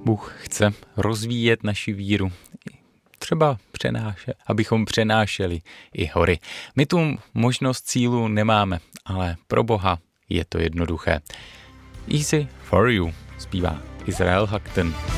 Bůh chce rozvíjet naši víru, třeba abychom přenášeli i hory. My tu možnost cílu nemáme, ale pro Boha je to jednoduché. Easy for you, zpívá Israel Hakten.